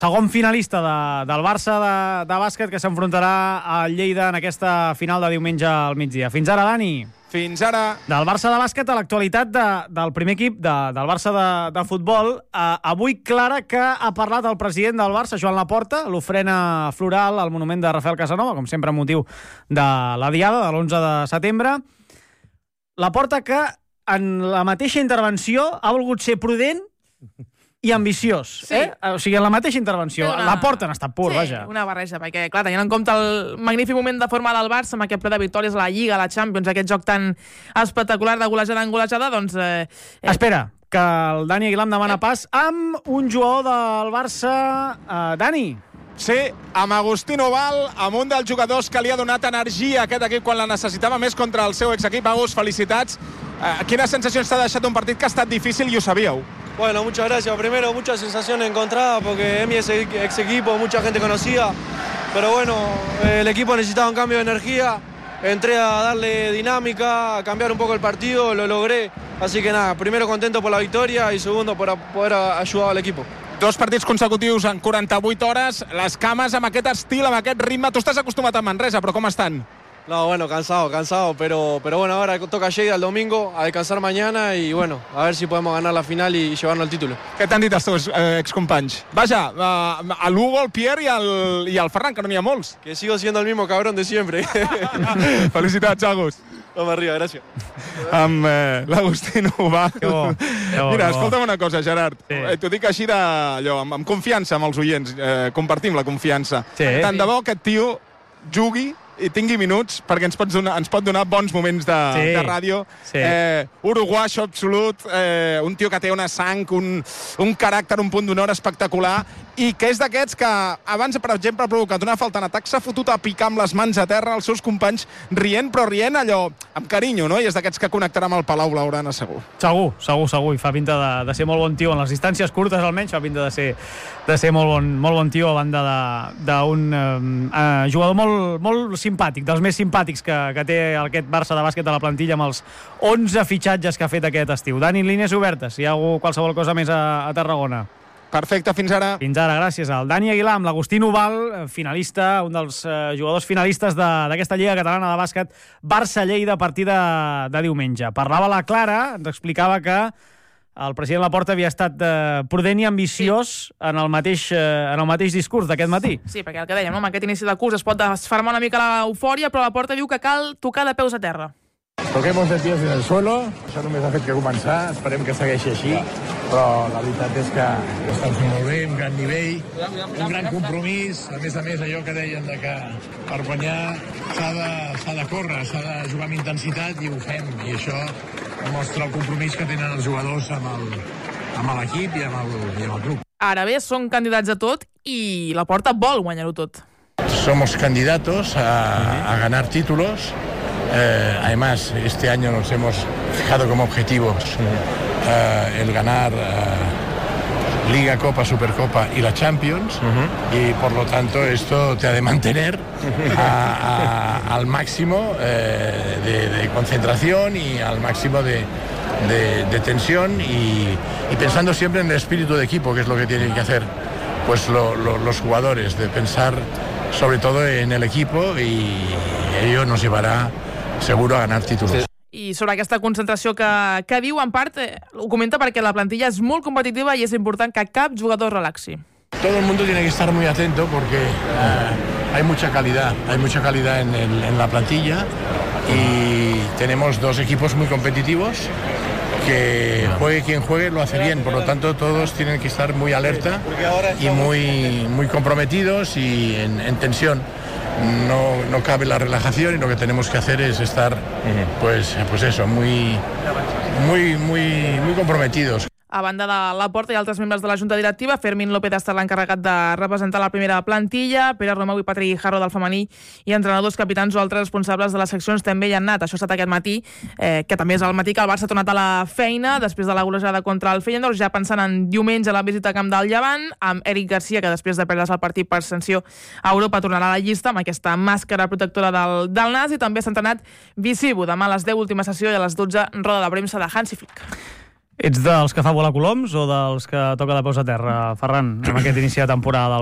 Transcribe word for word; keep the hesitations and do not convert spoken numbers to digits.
Segon finalista de, del Barça de, de bàsquet que s'enfrontarà al Lleida en aquesta final de diumenge al migdia. Fins ara, Dani. Fins ara. Del Barça de bàsquet a l'actualitat de, del primer equip de, del Barça de, de futbol. Eh, avui, clara que ha parlat el president del Barça, Joan Laporta, l'ofrena floral al monument de Rafael Casanova, com sempre motiu de la diada de l'onze de setembre. Laporta que en la mateixa intervenció ha volgut ser prudent i ambiciós, sí. eh? O sigui, en la mateixa intervenció. Una... La porta en estat pur, sí, vaja. una barreja, perquè, clar, tenint en compte el magnífic moment de forma del Barça, amb aquest ple de victòries a la Lliga, a la Champions, aquest joc tan espectacular de golejada en golejada, doncs... Eh, eh... Espera, que el Dani Aguilar em demana pas amb un jugador del Barça... Uh, Dani... Sí, amb Agustín Oval, amb un dels jugadors que li ha donat energia a aquest equip quan la necessitava més contra el seu exequip. Agus, felicitats. Uh, quines sensacions t'ha deixat un partit que ha estat difícil i ho sabíeu? Bueno, muchas gracias. Primero, muchas sensaciones encontradas porque es mi ex equipo, mucha gente conocía. Pero bueno, el equipo necesitaba un cambio de energía. Entré a darle dinámica, a cambiar un poco el partido, lo logré. Así que nada, primero contento por la victoria y segundo por poder ayudar al equipo. Dos partits consecutius en quaranta-vuit hores, les cames amb aquest estil, amb aquest ritme. Tu estàs acostumat a Manresa, però com estan? No, bueno, cansado, cansado, pero, pero bueno, ahora toca Lleida el domingo, a descansar mañana y bueno, a ver si podemos ganar la final y llevarnos el título. Què t'han dit els teus eh, excompanys? Vaja, uh, a l'Hugo, el Pierre i el, i el Ferran, que no n'hi ha molts. Que sigo siendo el mismo cabrón de siempre. Felicitats, Agus. Vamos arriba, gràcies. Amb eh, l'Agustín Oval. Que bo, que bo, Mira, que bo. escolta'm una cosa, Gerard. Sí. Eh, T'ho dic així de, allò, amb, amb confiança amb els oients. Eh, compartim la confiança. Sí. Tant de bo aquest tio jugui i tingui minuts, perquè ens pot donar, ens pot donar bons moments de, sí. de ràdio. Sí. Eh, uruguaixo absolut, eh, un tio que té una sang, un, un caràcter, un punt d'honor espectacular, i que és d'aquests que abans, per exemple, ha provocat una falta en atac, s'ha fotut a picar amb les mans a terra els seus companys, rient, però rient allò amb carinyo, no? I és d'aquests que connectarà amb el Palau Blaugrana, segur. Segur, segur, segur, i fa pinta de, de ser molt bon tio, en les distàncies curtes almenys, fa pinta de ser, de ser molt, bon, molt bon tio a banda d'un uh, jugador molt, molt simpàtic, dels més simpàtics que, que té aquest Barça de bàsquet a la plantilla amb els onze fitxatges que ha fet aquest estiu. Dani, línies obertes, si hi ha algú, qualsevol cosa més a, a Tarragona. Perfecte, fins ara. Fins ara, gràcies al Dani Aguilar, amb l'Agustín Oval, finalista, un dels eh, jugadors finalistes d'aquesta Lliga Catalana de Bàsquet, Barça-Lleida, a partir de, de diumenge. Parlava la Clara, ens explicava que el president Laporta havia estat eh, prudent i ambiciós sí. en, el mateix, eh, en el mateix discurs d'aquest matí. Sí, perquè el que dèiem, no? Amb aquest inici de curs es pot desfermar una mica l'eufòria, però Laporta diu que cal tocar de peus a terra. Toquemos de pies en el suelo, això només ha fet que començar, esperem que segueixi així, però la veritat és que estan fent molt bé, un gran nivell, un gran compromís, a més a més allò que deien de que per guanyar s'ha de, s'ha de córrer, s'ha de jugar amb intensitat i ho fem, i això mostra el compromís que tenen els jugadors amb el, amb l'equip i amb el, i amb el club. Ara bé, són candidats a tot i Laporta vol guanyar-ho tot. Somos candidatos a, a ganar títulos. Eh, además, este año nos hemos fijado como objetivos eh, el ganar eh, Liga, Copa, Supercopa y la Champions, uh-huh. y por lo tanto esto te ha de mantener a, a, al máximo eh, de, de concentración y al máximo de, de, de tensión y, y pensando siempre en el espíritu de equipo, que es lo que tienen que hacer pues lo, lo, los jugadores, de pensar sobre todo en el equipo, y ello nos llevará seguro a ganar títulos. Sí. I sobre aquesta concentració que, que diu, en part, eh, ho comenta perquè la plantilla és molt competitiva i és important que cap jugador relaxi. Todo el mundo tiene que estar muy atento porque eh, hay mucha calidad, hay mucha calidad en, el, en la plantilla y tenemos dos equipos muy competitivos que juegue quien juegue lo hace bien, por lo tanto todos tienen que estar muy alerta y muy, muy comprometidos y en, en tensión. No, no cabe la relajación y lo que tenemos que hacer es estar pues, pues eso, muy, muy, muy, muy comprometidos. A banda de Laporta i altres membres de la Junta Directiva, Fermín López ha estat l'encarregat de representar la primera plantilla, Pere Romeu i Patri Jarro del femení i entrenadors, capitans o altres responsables de les seccions també hi han anat. Això ha estat aquest matí, eh, que també és el matí que el Barça ha tornat a la feina després de la golejada contra el Feyenoord, ja pensant en diumenge a la visita a Camp del Llevant, amb Eric Garcia, que després de perdre's el partit per sanció a Europa tornarà a la llista amb aquesta màscara protectora del, del nas, i també s'ha entrenat Visibu. Demà a les deu, última sessió, i a les dotze, roda de premsa de Hansi Flick. Ets dels que fa volar coloms o dels que toca de peus a terra, Ferran, amb aquest inici de temporada?